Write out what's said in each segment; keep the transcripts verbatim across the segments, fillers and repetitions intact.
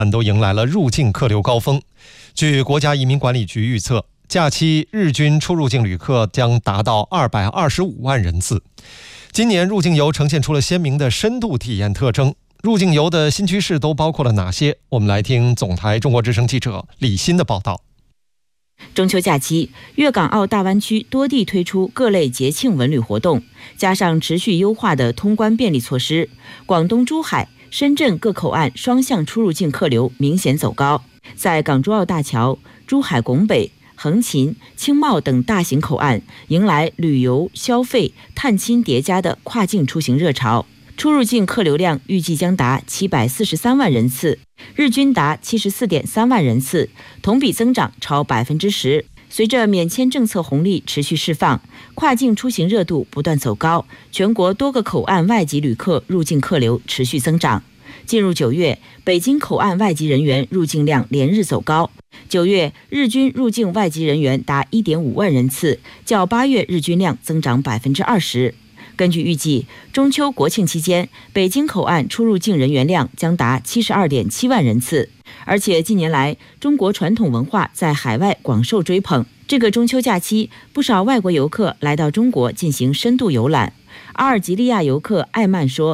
都迎来了入境客流高峰。据国家移民管理局预测，假期日均出入境旅客将达到二百二十五万人次。今年入境游呈现出了鲜明的深度体验特征。入境游的新趋势都包括了哪些？我们来听总台中国之声记者李欣的报道。 中秋假期，粤港澳大湾区多地推出各类节庆文旅活动，加上持续优化的通关便利措施，广东珠海、深圳各口岸双向出入境客流明显走高。在港珠澳大桥、珠海拱北、横琴、青茂等大型口岸，迎来旅游、消费、探亲叠加的跨境出行热潮。出入境客流量预计将达七百四十三万人次，日均达七十四点三万人次，同比增长超百分之十。随着免签政策红利持续释放，跨境出行热度不断走高，全国多个口岸外籍旅客入境客流持续增长。进入九月，北京口岸外籍人员入境量连日走高，九月日均入境外籍人员达一点五万人次，较八月日均量增长百分之二十。根据预计，中秋国庆期间，北京口岸出入境人员量将达七十二点七万人次。而且近年来，中国传统文化在海外广受追捧。这个中秋假期，不少外国游客来到中国进行深度游览。阿尔及利亚游客艾曼说：“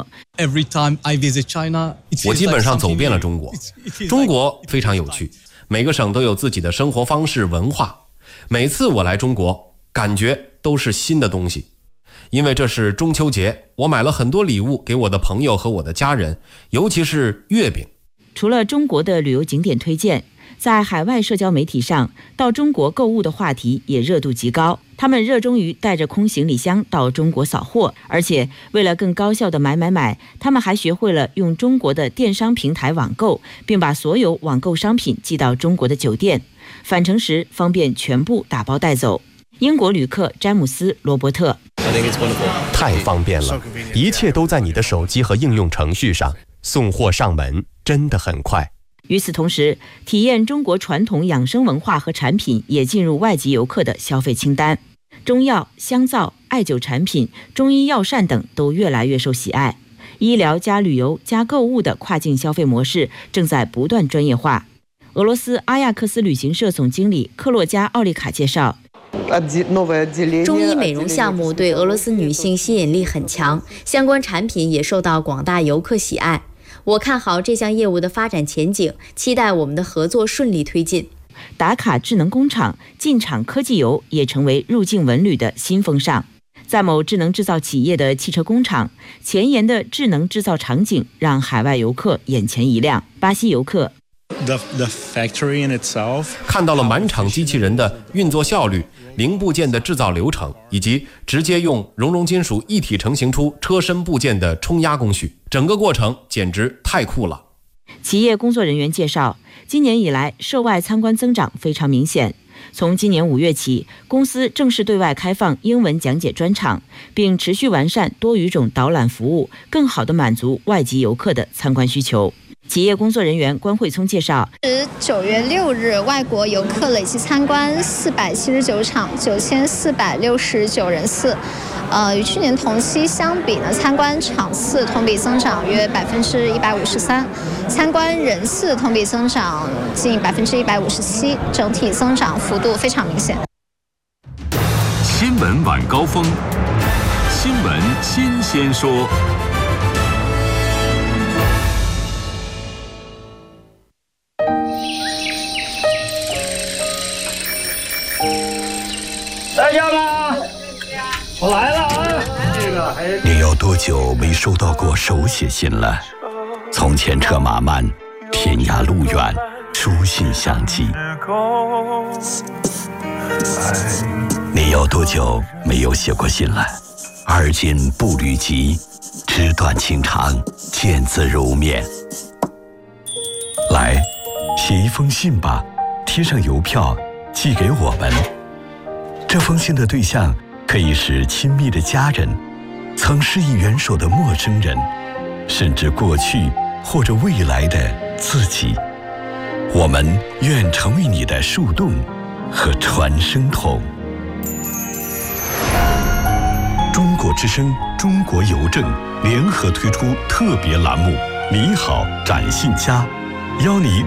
我基本上走遍了中国，中国非常有趣，每个省都有自己的生活方式、文化。每次我来中国，感觉都是新的东西。”因为这是中秋节，我买了很多礼物给我的朋友和我的家人，尤其是月饼。 除了中国的旅游景点推荐，在海外社交媒体上，到中国购物的话题也热度极高。他们热衷于带着空行李箱到中国扫货，而且为了更高效的买买买，他们还学会了用中国的电商平台网购，并把所有网购商品寄到中国的酒店，返程时方便全部打包带走。英国旅客詹姆斯·罗伯特： 太方便了，一切都在你的手机和应用程序上，送货上门真的很快。 与此同时，体验中国传统养生文化和产品也进入外籍游客的消费清单。中药、香皂、艾灸产品、中医药膳等都越来越受喜爱。医疗加旅游加购物的跨境消费模式正在不断专业化。俄罗斯阿亚克斯旅行社总经理克洛加·奥利卡介绍， 中医美容项目对俄罗斯女性吸引力很强，相关产品也受到广大游客喜爱。我看好这项业务的发展前景，期待我们的合作顺利推进。 打卡智能工厂、进厂科技游也成为入境文旅的新风尚。在某智能制造企业的汽车工厂，前沿的智能制造场景让海外游客眼前一亮。巴西游客 The, the factory in itself 看到了满场机器人的运作效率、零部件的制造流程，以及直接用熔融金属一体成型出车身部件的冲压工序，整个过程简直太酷了。 企业工作人员介绍，今年以来涉外参观增长非常明显。从今年五月起，公司正式对外开放英文讲解专场，并持续完善多语种导览服务，更好地满足外籍游客的参观需求。企业工作人员关慧聪介绍， 九月六日，外国游客累计参观四百七十九场，九千四百六十九人次。呃，与去年同期相比呢，参观场次同比增长约百分之一百五十三，参观人次同比增长近百分之一百五十七，整体增长幅度非常明显。 新闻晚高峰，新闻新鲜说。 大家吧，我来了啊！ 你有多久没收到过手写信了？从前车马慢，天涯路远，书信相寄。你有多久没有写过信了？而今步履急，纸短情长，见字如面。来，写一封信吧，贴上邮票，寄给我们。这封信的对象可以是亲密的家人，曾施以援手的陌生人，甚至过去或者未来的自己。我们愿成为你的树洞和传声筒。中国之声、中国邮政联合推出特别栏目《你好，展信佳》， 邀你